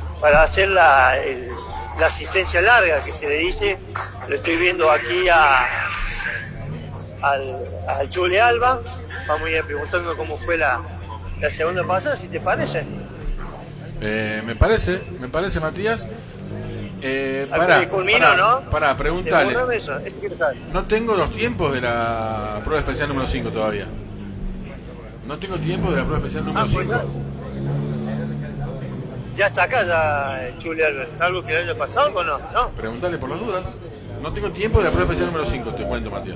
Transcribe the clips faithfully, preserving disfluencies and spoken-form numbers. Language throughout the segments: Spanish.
para hacer la, el, la asistencia larga que se le dice. Lo estoy viendo aquí a al, al Chule Alba. Vamos a ir preguntando cómo fue la, la segunda pasada, si te parece. Eh, me parece, me parece, Matías. Eh, para, culmino, para, ¿no? para preguntarle. Eso, eso quiero saber. No tengo los tiempos de la prueba especial número cinco todavía. No tengo tiempo de la prueba especial número cinco. Ah, pues ya, ya está acá, ya, Chule Alba. ¿Es algo que el año pasado o no? No. Preguntale por las dudas. No tengo tiempo de la prueba especial número cinco, te cuento, Matías.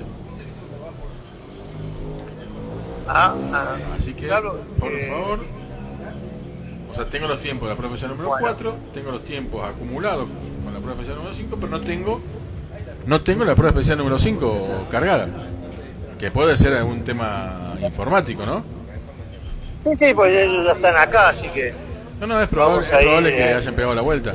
Ah, ah. Así que, claro, por eh... favor. O sea, tengo los tiempos de la prueba especial número bueno. cuatro, tengo los tiempos acumulados con la prueba especial número cinco, pero no tengo no tengo la prueba especial número cinco cargada. Que puede ser algún tema informático, ¿no? Sí, sí, pues ellos ya están acá, así que... No, no, es probable, es probable que hayan pegado la vuelta.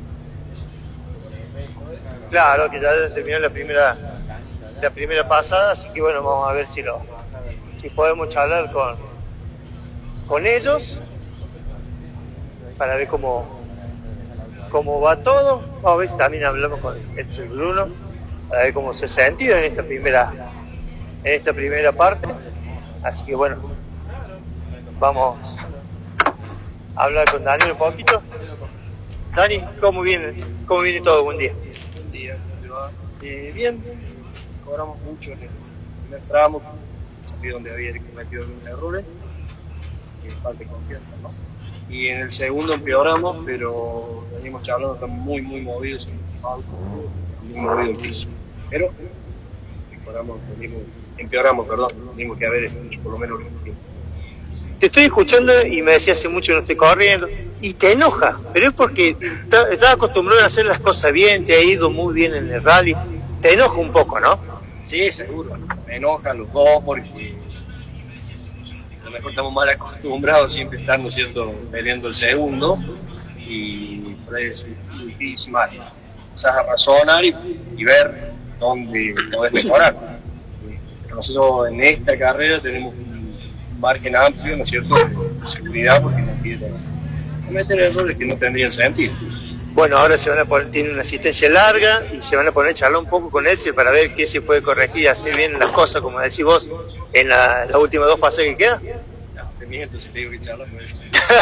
Claro, que ya terminó la primera la primera pasada, así que bueno, vamos a ver si lo si podemos charlar con con ellos para ver cómo cómo va todo. Vamos a ver si también hablamos con Edsel Bruno para ver cómo se ha sentido en esta primera en esta primera parte. Así que bueno, vamos a hablar con Daniel un poquito. Dani, ¿cómo viene? ¿Cómo viene todo? Buen día. Buen día, ¿cómo te va? Eh, bien, cobramos mucho en el primer tramo, sabí donde había cometido algunos errores, que falta de confianza, ¿no? Y en el segundo empeoramos, pero venimos charlando, estamos muy, muy movidos en el auto, muy movido el piso. Pero mejoramos, venimos, empeoramos, perdón, tenemos que haber hecho por lo menos un tiempo. Te estoy escuchando y me decía hace mucho no estoy corriendo y te enoja, pero es porque estás acostumbrado a hacer las cosas bien, te ha ido muy bien en el rally, te enoja un poco, ¿no? Sí, seguro, me enojan los dos porque a lo mejor estamos mal acostumbrados siempre a estar, ¿no es cierto?, peleando el segundo y por ahí es difícil, mal, quizás a razonar y, y ver dónde podés mejorar. Pero nosotros en esta carrera tenemos margen amplio, ¿no es cierto?, de seguridad, porque no quieren cometer errores que no tendrían sentido. Bueno, ahora se van a poner, tiene una asistencia larga y se van a poner a charlar un poco con él para ver qué se puede corregir y hacer bien las cosas, como decís vos, en la, las últimas dos pasadas que quedan. No, te miento si te digo que charlas con él.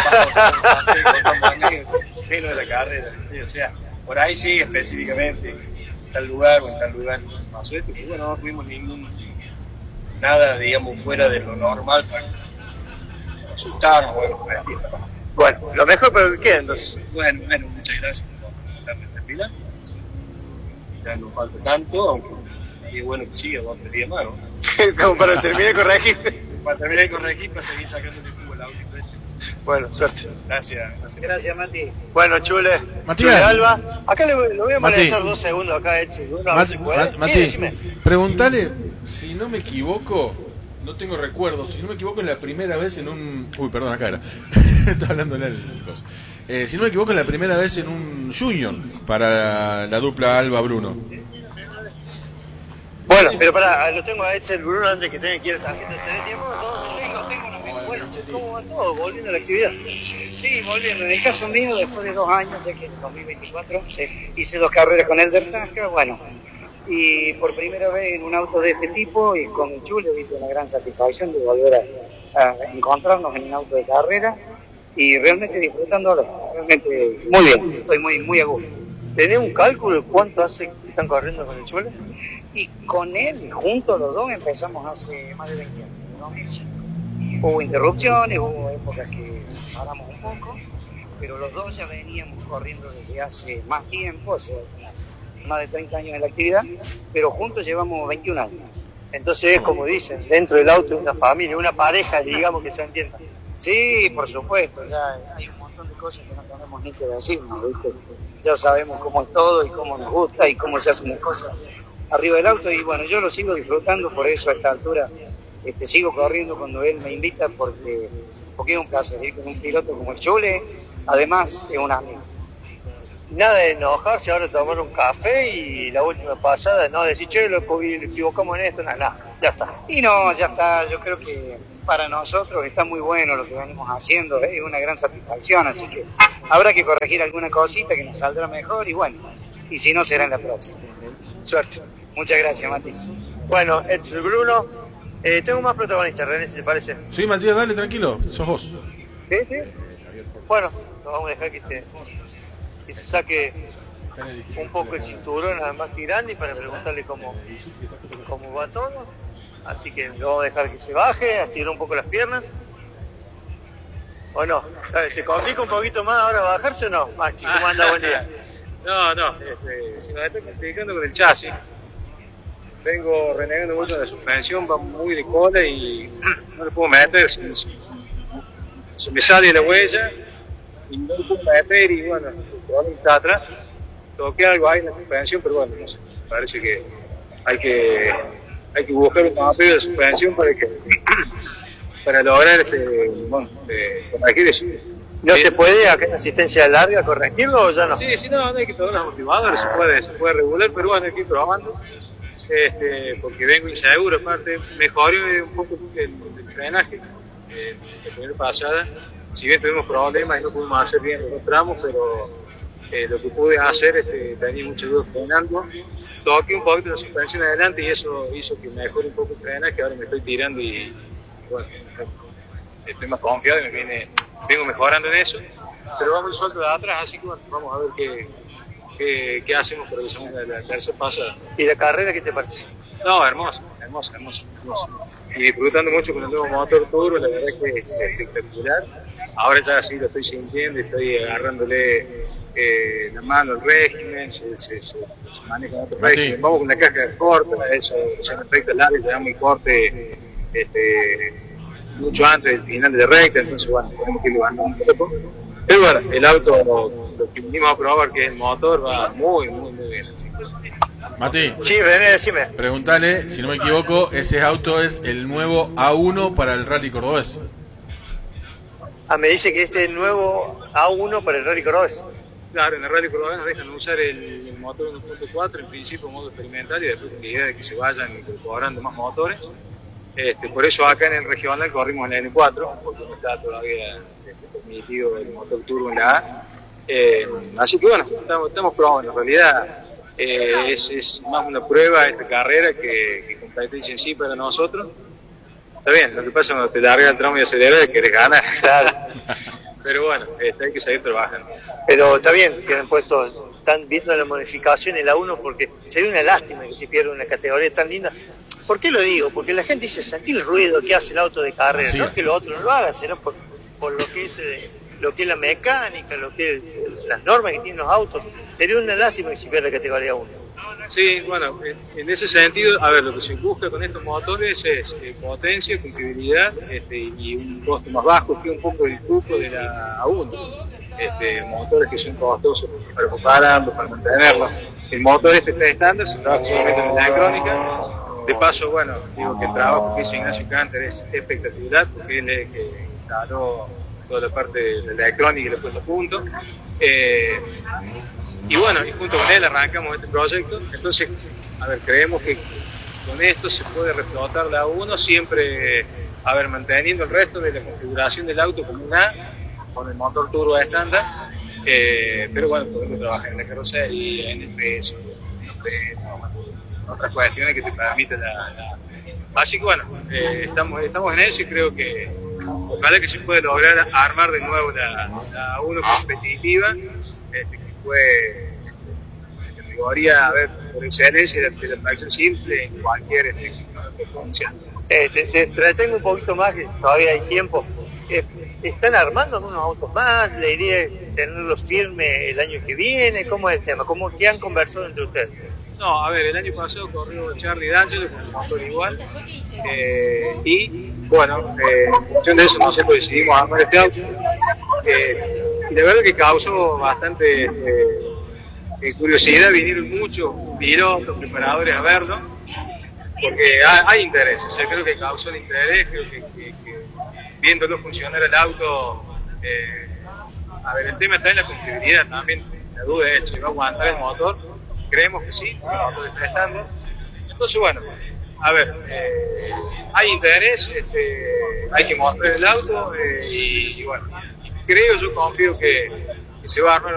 Menos de la carrera, o sea, por ahí sí, específicamente, en tal lugar o en tal lugar pasó esto, y bueno, no tuvimos ningún nada, digamos, fuera de lo normal para asustarnos o algo por el estilo. Bueno, lo mejor para que quede, entonces. Bueno, bueno, muchas gracias por darme esta pila. Ya no falta tanto, aunque es bueno que siga dos tres días más, ¿no? Como para terminar de corregir. Para terminar de corregir, para seguir sacando el jugo el auto. Bueno, suerte. Gracias, gracias. Gracias, Mati. Bueno, Chule. Matías. Chule Alba. Acá le, lo voy a molestar dos segundos acá, Edsel. Mati, si Mati, sí, preguntale, si no me equivoco, no tengo recuerdo, si no me equivoco es la primera vez en un... Uy, perdón, acá era. Estaba hablando en el cosa. Eh, si no me equivoco es la primera vez en un Junior para la, la dupla Alba Bruno. Bueno, pero para, lo tengo a Edsel Bruno antes que tenga que ir a la tarjeta. ¿Tenés tiempo? Tengo, tengo. Bueno, ¿cómo va todo? ¿Volviendo a la actividad? Sí, volviendo. En el caso mío, después de dos años, ya que en dos mil veinticuatro eh, hice dos carreras con el Dertaca, bueno, y por primera vez en un auto de este tipo y con el Chule, viste, una gran satisfacción de volver a, a encontrarnos en un auto de carrera y realmente disfrutándolo, realmente muy bien, estoy muy, muy a gusto. ¿Tenés un cálculo de cuánto hace que están corriendo con el Chule? Y con él, juntos los dos, empezamos hace más de veinte años, dos mil cinco. Hubo interrupciones, hubo épocas que paramos un poco, pero los dos ya veníamos corriendo desde hace más tiempo, o sea, más de treinta años en la actividad, pero juntos llevamos veintiún años. Entonces es como dicen, dentro del auto es una familia, una pareja, digamos, que se entienda. Sí, por supuesto, ya hay un montón de cosas que no tenemos ni que decirnos, ¿viste? Ya sabemos cómo es todo y cómo nos gusta y cómo se hacen las cosas arriba del auto, y bueno, yo lo sigo disfrutando, por eso a esta altura este, sigo corriendo cuando él me invita, porque, porque es un placer ir con un piloto como el Chule, además es un amigo. Nada de enojarse, ahora tomar un café y la última pasada, no decir, che, lo equivocamos en esto, nada, nada, ya está. Y no, ya está, yo creo que para nosotros está muy bueno lo que venimos haciendo, es una gran satisfacción, así que habrá que corregir alguna cosita que nos saldrá mejor y bueno, y si no será en la próxima. Suerte. Muchas gracias, Mati. Bueno, es Bruno. Eh, tengo más protagonistas, René, si te parece. Sí, Matías, dale, tranquilo, sos vos. ¿Sí? ¿Sí? Bueno, lo vamos a dejar que se, que se saque un poco el cinturón a Mati Grandi para preguntarle cómo, cómo va todo. Así que lo vamos a dejar que se baje, a estirar un poco las piernas. ¿O no? ¿Se complica un poquito más ahora bajarse o no? Maxi, ¿cómo anda? Buen día. No, no, este, se nos está complicando con el chasis. Vengo renegando mucho de la suspensión, va muy de cola y no le puedo meter, se, se, se me sale la huella y no le puedo meter y bueno, el problema está atrás. Toqué algo ahí en la suspensión, pero bueno, no sé, parece que hay que, hay que buscar un apoyo de suspensión para que para lograr este, bueno, eh, corregir eso. ¿No se puede acá en asistencia larga corregirlo o ya no? Sí, sí, no, no hay que tomar los amortiguadores, se puede, se puede regular, pero bueno, hay que ir probando. Este, porque vengo inseguro, aparte mejoré un poco el, el frenaje eh, la primera pasada, si bien tuvimos problemas y no pudimos hacer bien los tramos, pero eh, lo que pude hacer este, tenía mucha duda frenando, toqué un poquito la suspensión adelante y eso hizo que mejore un poco el frenaje, ahora me estoy tirando y, y bueno, estoy más confiado y me viene, vengo mejorando en eso, pero vamos suelto de atrás, así que bueno, vamos a ver qué ¿Qué, ¿Qué hacemos para la segunda, la tercera pasada? ¿Y la carrera qué te parece? No, hermosa, hermosa, hermosa, hermosa. Y disfrutando mucho con el nuevo motor turbo, la verdad que es espectacular. Ahora ya sí lo estoy sintiendo, estoy agarrándole eh, la mano al régimen, se, se, se, se maneja en otro régimen. Vamos con la caja corta, eso se me afecta el área, le damos el corte este, mucho antes del final de la recta, entonces bueno, tenemos que ir levantando un poco. Pero bueno, el auto, lo que vinimos a probar, que es el motor, va muy, muy, muy bien. Mati. Sí, René, decime. Preguntale, si no me equivoco, ese auto es el nuevo A uno para el Rally Cordobés. Ah, me dice que este es el nuevo A uno para el Rally Cordobés. Claro, en el Rally Cordobés nos dejan usar el, el motor uno punto cuatro, en principio modo experimental, y después con la idea de que se vayan incorporando más motores. Este, por eso acá en el regional corrimos en la N cuatro, porque no está todavía este, permitido el motor turbo en la A. Eh, así que bueno, estamos, estamos probando. En realidad eh, es, es más una prueba esta carrera que, que competencia en sí para nosotros. Está bien, lo que pasa cuando te largas el tramo y aceleras es que querés ganar. Claro. Pero bueno, este, hay que seguir trabajando. Pero está bien que han puesto, están viendo la modificación en la uno porque sería una lástima que se pierda una categoría tan linda. ¿Por qué lo digo? Porque la gente dice, sentí el ruido que hace el auto de carrera, sí. No que lo otro no lo haga, sino por, por lo que es eh, lo que es la mecánica, lo que es eh, las normas que tienen los autos. Sería una lástima que se pierda la categoría uno. Sí, bueno, en ese sentido, a ver, lo que se busca con estos motores es eh, potencia, compatibilidad este, y un costo más bajo que un poco el cupo de la A uno. Este, motores que son costosos para prepararlos, para mantenerlos. El motor este está estándar, se trabaja solamente en la electrónica. De paso, bueno, digo que el trabajo que hizo Ignacio Canter es espectacular porque él es el que instaló toda la parte de la electrónica y lo puso a punto. Eh, y bueno, y junto con él arrancamos este proyecto. Entonces, a ver, creemos que con esto se puede reflotar la A uno, siempre, a ver, manteniendo el resto de la configuración del auto como un A, con el motor turbo estándar. Eh, pero bueno, podemos trabajar en la carrocería, en el peso, en el peso, otras cuestiones que te permiten la, la... Así que bueno, eh, estamos, estamos en eso y creo que ojalá que se pueda lograr armar de nuevo la, la uno competitiva, este, que fue la categoría, a ver, por excelencia de la tracción simple en cualquier este, pronuncia. Eh, te, te entretengo un poquito más, que todavía hay tiempo. Eh, ¿Están armando algunos autos más? ¿La idea es tenerlos firmes el año que viene? ¿Cómo es el tema? ¿Cómo que han conversado entre ustedes? No, a ver, el año pasado corrió Charlie D'Angelo con el motor igual. Eh, y bueno, eh, en función de eso nosotros decidimos armar este auto. Eh, y la verdad que causó bastante eh, curiosidad, vinieron muchos pilotos, preparadores a verlo, porque hay, hay interés, o sea, creo que causó el interés, creo que, que, que viéndolo funcionar el auto, eh, a ver, el tema está en la confiabilidad también, la duda es si va a aguantar el motor. Creemos que sí, el motor está estando. Entonces, bueno, a ver, eh, hay interés, este, hay que mostrar el auto eh, y, y bueno, creo, yo confío que, que se va a armar